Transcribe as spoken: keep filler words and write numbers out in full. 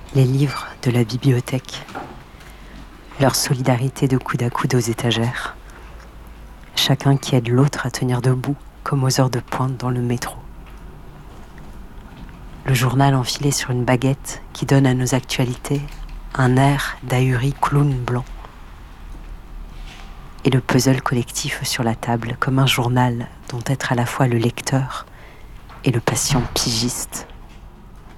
les livres de la bibliothèque, leur solidarité de coude à coude aux étagères, chacun qui aide l'autre à tenir debout comme aux heures de pointe dans le métro. Le journal enfilé sur une baguette qui donne à nos actualités un air d'ahuri clown blanc. Et le puzzle collectif sur la table comme un journal dont être à la fois le lecteur et le patient pigiste.